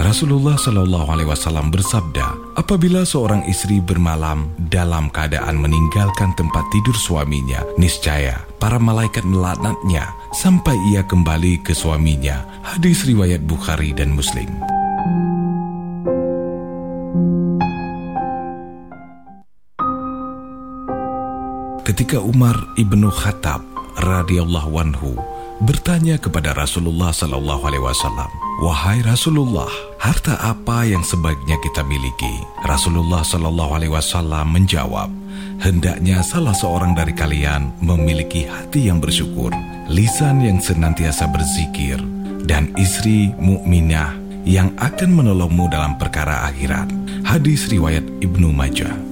Rasulullah Shallallahu Alaihi Wasallam bersabda, apabila seorang istri bermalam dalam keadaan meninggalkan tempat tidur suaminya, niscaya para malaikat melaknatnya sampai ia kembali ke suaminya. Hadis riwayat Bukhari dan Muslim. Ketika Umar ibnu Khattab radhiyallahu anhu bertanya kepada Rasulullah Sallallahu Alaihi Wasallam, wahai Rasulullah, harta apa yang sebaiknya kita miliki? Rasulullah Sallallahu Alaihi Wasallam menjawab, hendaknya salah seorang dari kalian memiliki hati yang bersyukur, lisan yang senantiasa berzikir, dan istri mukminah yang akan menolongmu dalam perkara akhirat. Hadis riwayat Ibnu Majah.